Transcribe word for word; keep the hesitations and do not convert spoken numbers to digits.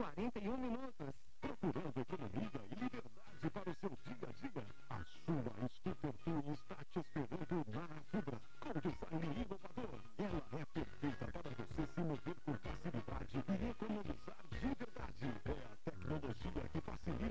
quarenta e um minutos. Procurando economia e liberdade para o seu dia a dia? A